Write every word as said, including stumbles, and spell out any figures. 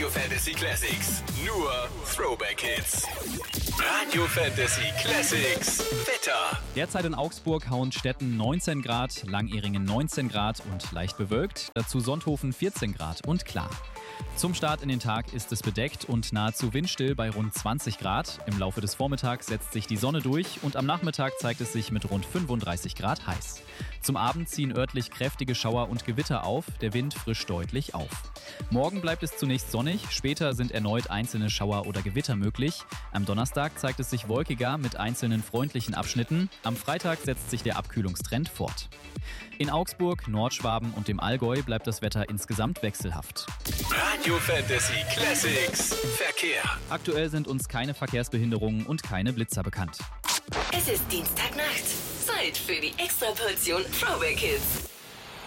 Fantasy Classics. Nur Throwback Hits. Radio Fantasy Classics. Wetter. Derzeit in Augsburg, Hauenstetten neunzehn Grad, Langehringen neunzehn Grad und leicht bewölkt. Dazu Sonthofen vierzehn Grad und klar. Zum Start in den Tag ist es bedeckt und nahezu windstill bei rund zwanzig Grad. Im Laufe des Vormittags setzt sich die Sonne durch und am Nachmittag zeigt es sich mit rund fünfunddreißig Grad heiß. Zum Abend ziehen örtlich kräftige Schauer und Gewitter auf, der Wind frischt deutlich auf. Morgen bleibt es zunächst sonnig, später sind erneut einzelne Schauer oder Gewitter möglich. Am Donnerstag zeigt es sich wolkiger mit einzelnen freundlichen Abschnitten. Am Freitag setzt sich der Abkühlungstrend fort. In Augsburg, Nordschwaben und dem Allgäu bleibt das Wetter insgesamt wechselhaft. Radio Fantasy Classics. Verkehr. Aktuell sind uns keine Verkehrsbehinderungen und keine Blitzer bekannt. Es ist Dienstagnacht. Zeit für die Extraportion Throwback Hits.